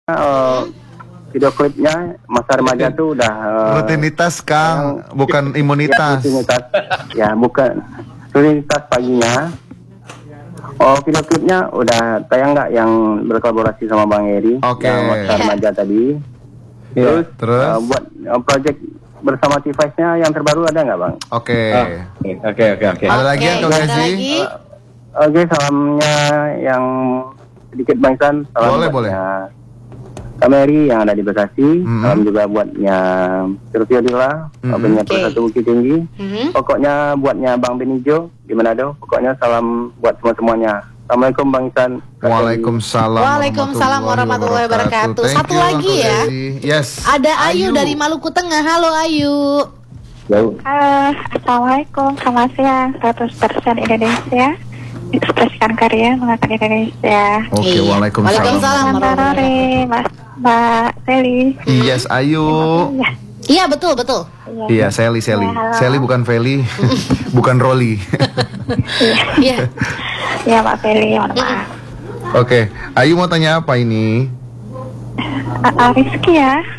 video klipnya masa remaja tuh udah rutinitas Kang, bukan imunitas. Ya, rutinitas. Ya, bukan rutinitas paginya. Video klipnya udah tayang nggak yang berkolaborasi sama Bang Eri? Oke. Yang masa remaja tadi. Terus buat project bersama T-Vice-nya yang terbaru ada nggak Bang? Oke. Ada lagi yang Kang Gazi? Oke, salamnya yang sedikit Bang San. Salam Boleh. Kak Mary yang ada di Bekasi, salam juga buatnya Sirfiodila, punya Persatu Bukit Tinggi. Pokoknya buatnya Bang Benijo di Manado. Pokoknya salam buat semuanya. Assalamualaikum Bang Isan. Waalaikumsalam warahmatullahi wabarakatuh. Satu lagi ya. Yes. Ada Ayu dari Maluku Tengah. Halo Ayu. Assalamualaikum, selamat siang. 100% Indonesia. Ekspresikan karya mengangkat Indonesia. Oke, waalaikumsalam. Mbak Sally. Yes, Ayu. Iya betul. Iya, Sally. Sally bukan Feli, bukan Rolly. Iya. Iya, Mbak Sally, mohon maaf. Oke, Ayu mau tanya apa ini? Rizky ya.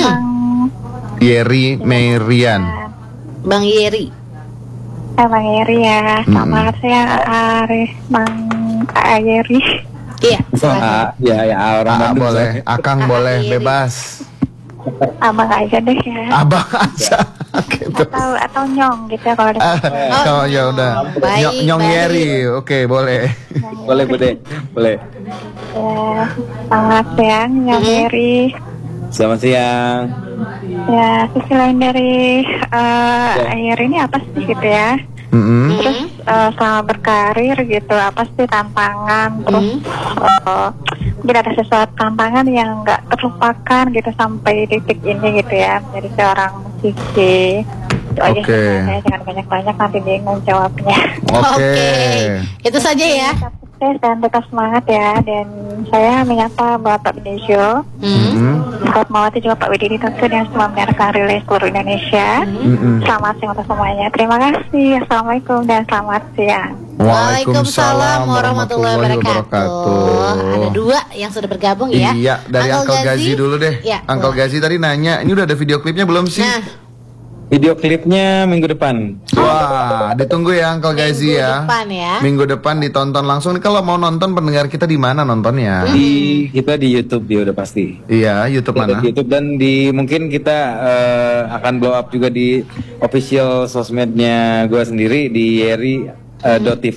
Yeri Merian. Bang Yeri. Bang Yeri ya. Selamat siang, Bang Yeri. Iya. Orang boleh, Akang boleh, bebas. Abang aja deh ya. Abang aja. Atau Nyong gitu ya kalau ada. Kalau ya udah. Nyong Yeri, oke boleh. Boleh, boleh. Ya, selamat siang, Nyong Yeri. Selamat siang. Ya, sisi lain dari air ini apa sih gitu ya? Terus selama berkarir gitu, apa sih tantangan? Terus mungkin ada sesuatu tantangan yang nggak terlupakan gitu sampai detik ini gitu ya, dari seorang musisi. Itu aja sih, saya jangan banyak-banyak nanti bingung jawabnya. Oke. Itu saja ya. Sukses dan tetap semangat ya. Dan saya menyapa Bapak Benijo, Bapak Mawati juga Pak Widini tentu dan semua mendengarkan relay seluruh Indonesia. Selamat siang untuk semuanya. Terima kasih. Assalamualaikum dan selamat siang. Waalaikumsalam warahmatullahi wabarakatuh. Ada 2 yang sudah bergabung ya. Iya, dari Uncle Gazi dulu deh. Ya, Uncle Gazi tadi nanya, ini udah ada video klipnya belum sih? Video klipnya minggu depan. Wah, ditunggu ya Uncle Gazi ya. Minggu depan ditonton langsung. Kalau mau nonton pendengar kita di mana nontonnya? Kita di YouTube ya udah pasti. Iya, YouTube mana? Di YouTube dan mungkin kita akan blow up juga di official sosmednya gue sendiri di Yeri.T5.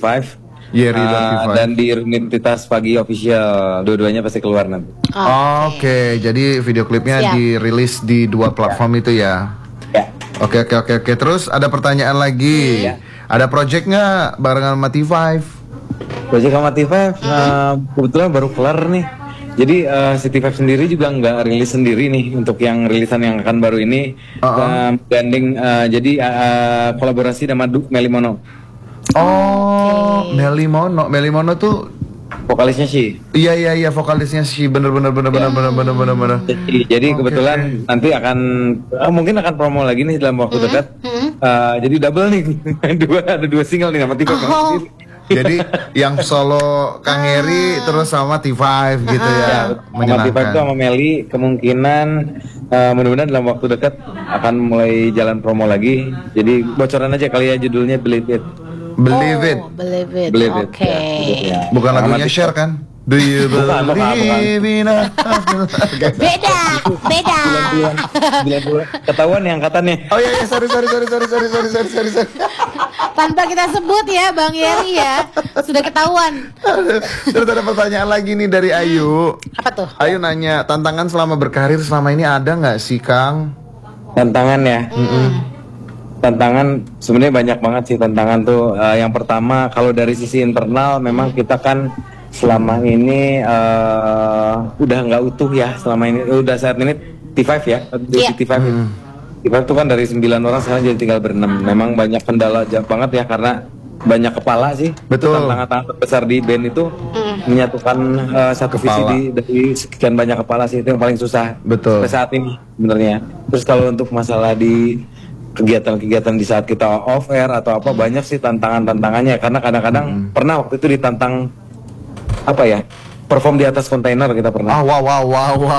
Dan di Rutinitas Pagi Official, dua-duanya pasti keluar nanti. Oke, jadi video klipnya dirilis di 2 platform itu ya. Oke. Terus ada pertanyaan lagi. Ada project nggak barengan sama T5? Project sama T5 kebetulan baru kelar nih. Jadi si T5 sendiri juga nggak rilis sendiri nih untuk yang rilisan yang akan baru ini. Branding jadi kolaborasi sama Melly Mono. Melly Mono tuh vokalisnya sih. Iya, vokalisnya sih. Bener. Jadi kebetulan nanti mungkin akan promo lagi nih dalam waktu dekat. Jadi double nih. Ada 2 single nih sama T5. Jadi yang solo Kang Heri terus sama T5 gitu ya. Sama T5 itu sama Melly kemungkinan mudah-mudahan dalam waktu dekat akan mulai jalan promo lagi. Jadi bocoran aja kali ya judulnya Believe It. Believe it. Oke. Bukan lagunya Cher kan? Do you believe in us? Beda. Ketahuan nih angkatannya. Oh iya, sorry. Tanpa kita sebut ya Bang Yeri ya. Sudah ketahuan. Terus ada pertanyaan lagi nih dari Ayu. Apa tuh? Ayu nanya, tantangan selama berkarir selama ini ada nggak sih Kang? Tantangan ya? Tantangan sebenarnya banyak banget sih tantangan tuh. Yang pertama kalau dari sisi internal memang kita kan selama ini udah nggak utuh ya selama ini. Udah saat ini T5 ya, T5 T5 tuh kan dari 9 orang sekarang jadi tinggal ber-6. Memang banyak kendala banget ya karena banyak kepala sih. Betul. Tantangan terbesar di band itu menyatukan satu visi dari sekian banyak kepala sih, itu yang paling susah. Betul. Sampai saat ini sebenarnya. Terus kalau untuk masalah di kegiatan-kegiatan di saat kita off air atau apa banyak sih tantangannya karena kadang-kadang pernah waktu itu ditantang perform di atas kontainer kita pernah. Wow.